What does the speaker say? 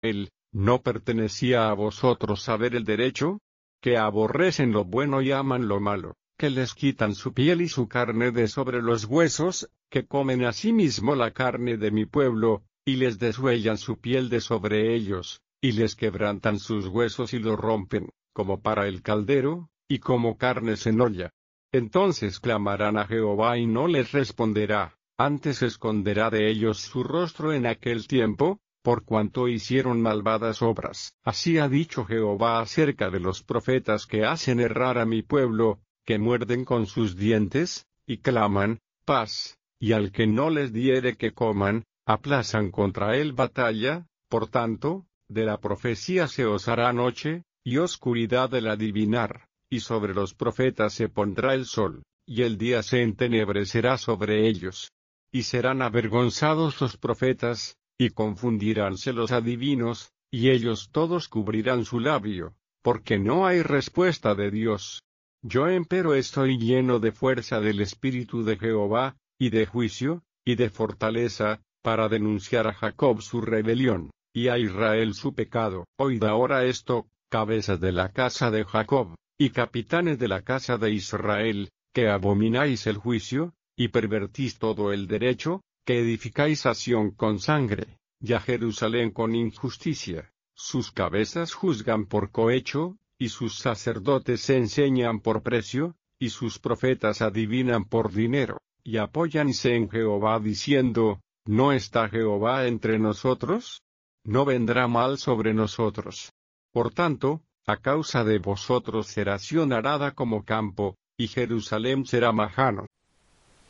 ¿no pertenecía a vosotros saber el derecho? Que aborrecen lo bueno y aman lo malo, que les quitan su piel y su carne de sobre los huesos, que comen asimismo la carne de mi pueblo, y les deshuellan su piel de sobre ellos, y les quebrantan sus huesos y los rompen, como para el caldero, y como carnes en olla. Entonces clamarán a Jehová y no les responderá, antes esconderá de ellos su rostro en aquel tiempo, por cuanto hicieron malvadas obras. Así ha dicho Jehová acerca de los profetas que hacen errar a mi pueblo, que muerden con sus dientes, y claman, paz, y al que no les diere que coman, aplazan contra él batalla. Por tanto, de la profecía se os hará noche, y oscuridad del adivinar, y sobre los profetas se pondrá el sol, y el día se entenebrecerá sobre ellos. Y serán avergonzados los profetas, y confundiránse los adivinos, y ellos todos cubrirán su labio, porque no hay respuesta de Dios. Yo empero estoy lleno de fuerza del Espíritu de Jehová, y de juicio, y de fortaleza, para denunciar a Jacob su rebelión, y a Israel su pecado. Oíd ahora esto, cabezas de la casa de Jacob, y capitanes de la casa de Israel, que abomináis el juicio, y pervertís todo el derecho, que edificáis a Sión con sangre, y a Jerusalén con injusticia. Sus cabezas juzgan por cohecho, y sus sacerdotes se enseñan por precio, y sus profetas adivinan por dinero, y apóyanse en Jehová diciendo, ¿no está Jehová entre nosotros? ¿No vendrá mal sobre nosotros? Por tanto, a causa de vosotros será Sión arada como campo, y Jerusalén será majano.